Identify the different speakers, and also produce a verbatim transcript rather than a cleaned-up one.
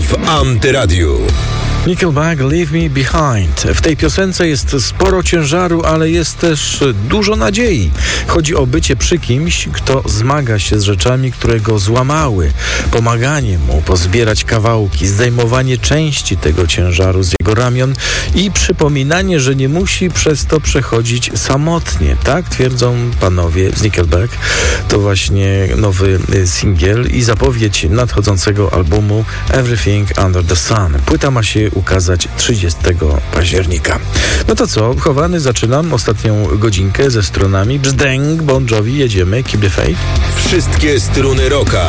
Speaker 1: w Antyradiu.
Speaker 2: Nickelback, Leave Me Behind. W tej piosence jest sporo ciężaru, ale jest też dużo nadziei. Chodzi o bycie przy kimś, kto zmaga się z rzeczami, które go złamały. Pomaganie mu pozbierać kawałki, zdejmowanie części tego ciężaru z jego ramion i przypominanie, że nie musi przez to przechodzić samotnie. Tak twierdzą panowie z Nickelback. To właśnie nowy singiel i zapowiedź nadchodzącego albumu Everything Under the Sun. Płyta ma się ukazać trzydziestego października. No to co? Chowany, zaczynam ostatnią godzinkę ze stronami. Brzdęk, Bon Jovi, jedziemy. Keep the faith.
Speaker 1: Wszystkie struny rocka.